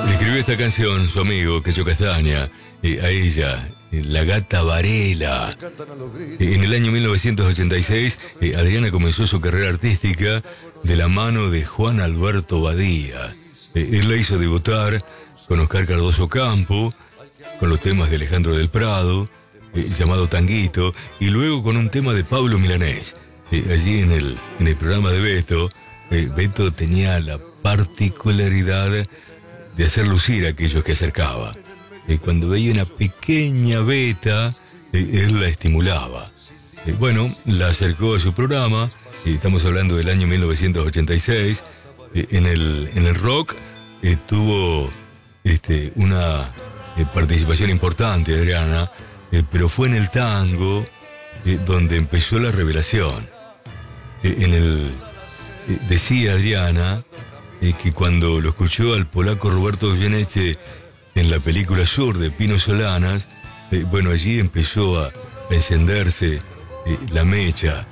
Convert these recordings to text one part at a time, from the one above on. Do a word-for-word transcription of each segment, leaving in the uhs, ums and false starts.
Le escribió esta canción su amigo Quecho Castaña, eh, a ella, eh, la Gata Varela. Eh, en el año mil novecientos ochenta y seis, eh, Adriana comenzó su carrera artística de la mano de Juan Alberto Badía. Eh, él la hizo debutar con Oscar Cardoso Campo, con los temas de Alejandro del Prado, eh, llamado Tanguito, y luego con un tema de Pablo Milanés. Eh, allí en el, en el programa de Beto, eh, Beto tenía la particularidad de hacer lucir a aquellos que acercaba. Eh, cuando veía una pequeña beta, eh, él la estimulaba. Eh, bueno, la acercó a su programa, eh, estamos hablando del año mil novecientos ochenta y seis, eh, en, el, en el rock eh, tuvo este, una eh, participación importante, Adriana, eh, pero fue en el tango eh, donde empezó la revelación. Eh, en el, eh, decía Adriana, Eh, que cuando lo escuchó al polaco Roberto Goyeneche en la película Sur de Pino Solanas, eh, bueno, allí empezó a encenderse eh, la mecha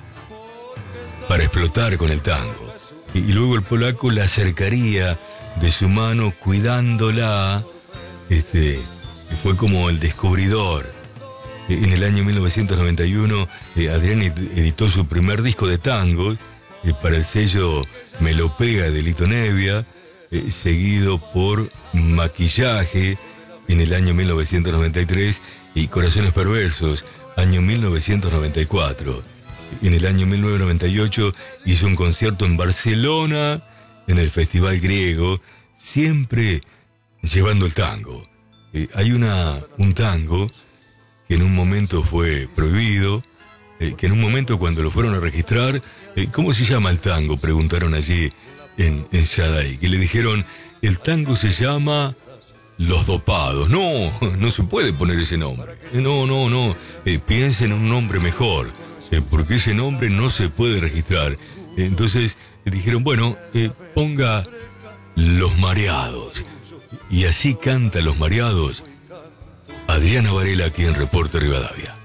para explotar con el tango. Y, y luego el polaco la acercaría de su mano cuidándola, este, fue como el descubridor. Eh, en el año mil novecientos noventa y uno, eh, Adrián editó su primer disco de tango, Eh, para el sello Melopea de Lito Nevia, eh, seguido por Maquillaje en el año mil novecientos noventa y tres y Corazones Perversos, año mil novecientos noventa y cuatro. En el año mil novecientos noventa y ocho hizo un concierto en Barcelona, en el Festival Griego, siempre llevando el tango. Eh, hay una, un tango que en un momento fue prohibido, Eh, que en un momento cuando lo fueron a registrar, eh, ¿cómo se llama el tango? Preguntaron allí en, en Sadai, que le dijeron, el tango se llama Los Dopados. No, no se puede poner ese nombre. No, no, no, eh, piensen en un nombre mejor, eh, porque ese nombre no se puede registrar. Entonces le dijeron, bueno, eh, ponga Los Mareados. Y así canta Los Mareados Adriana Varela aquí en Reporte Rivadavia.